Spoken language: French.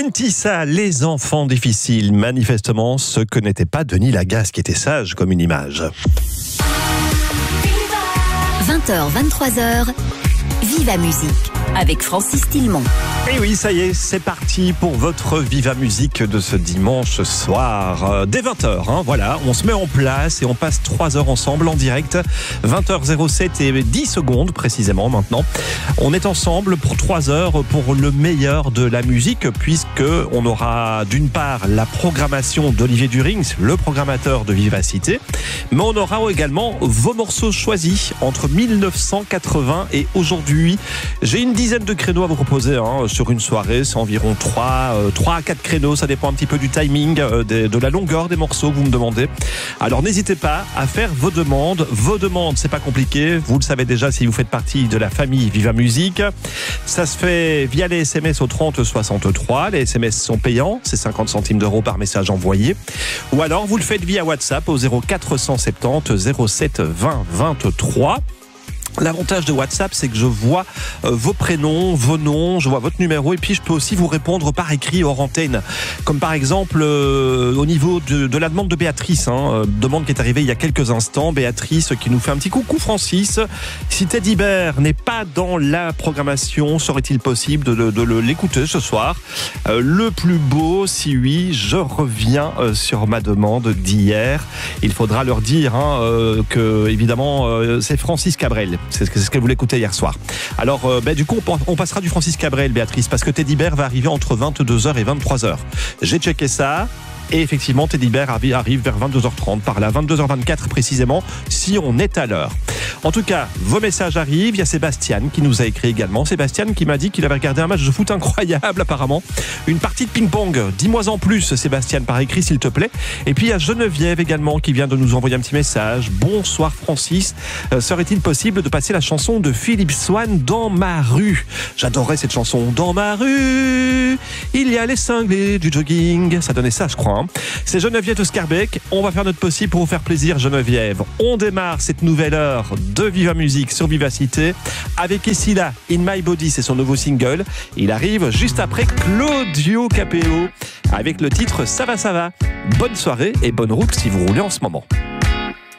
Tontissa, les enfants difficiles, manifestement ce que n'était pas Denis Lagasse, qui était sage comme une image. 20h, 23h, Viva Musique avec Francis Tillemont. Et oui, ça y est, c'est parti pour votre Viva Musique de ce dimanche soir. Dès 20h, voilà, on se met en place et on passe 3 heures ensemble en direct. 20h07 et 10 secondes précisément maintenant. On est ensemble pour 3 heures pour le meilleur de la musique, puisque on aura d'une part la programmation d'Olivier Durings, le programmateur de Vivacité, mais on aura également vos morceaux choisis entre 1980 et aujourd'hui. J'ai une dizaine de créneaux à vous proposer sur une soirée, c'est environ 3 à 4 créneaux, ça dépend un petit peu du timing, de la longueur des morceaux que vous me demandez. Alors n'hésitez pas à faire vos demandes. Vos demandes, c'est pas compliqué, vous le savez déjà si vous faites partie de la famille Viva Musique. Ça se fait via les SMS au 30 63, les SMS sont payants, c'est 50 centimes d'euros par message envoyé. Ou alors vous le faites via WhatsApp au 0470 07 20 23. L'avantage de WhatsApp, c'est que je vois vos prénoms, vos noms, je vois votre numéro et puis je peux aussi vous répondre par écrit hors antenne. Comme par exemple au niveau de la demande de Béatrice, demande qui est arrivée il y a quelques instants. Béatrice qui nous fait un petit coucou Francis. Si Teddy Bear n'est pas dans la programmation, serait-il possible de l'écouter ce soir? Le plus beau, si oui, je reviens sur ma demande d'hier. Il faudra leur dire que évidemment c'est Francis Cabrel. C'est ce qu'elle voulait écouter hier soir. Alors, du coup, on passera du Francis Cabrel, Béatrice, parce que Teddy Bear va arriver entre 22h et 23h. J'ai checké ça. Et effectivement, Teddy Bear arrive vers 22h30, par là, 22h24 précisément, si on est à l'heure. En tout cas, vos messages arrivent. Il y a Sébastien qui nous a écrit également. Sébastien qui m'a dit qu'il avait regardé un match de foot incroyable apparemment. Une partie de ping-pong. Dis-moi en plus, Sébastien, par écrit s'il te plaît. Et puis il y a Geneviève également qui vient de nous envoyer un petit message. Bonsoir Francis. Serait-il possible de passer la chanson de Philippe Swan, Dans ma rue? J'adorais cette chanson. Dans ma rue, il y a les cinglés du jogging. Ça donnait ça, je crois. C'est Geneviève de Scarbeck. On va faire notre possible pour vous faire plaisir, Geneviève. On démarre cette nouvelle heure de Viva Musique sur Vivacité avec Essila, In My Body, c'est son nouveau single. Il arrive juste après Claudio Capéo avec le titre Ça va, ça va. Bonne soirée et bonne route si vous roulez en ce moment.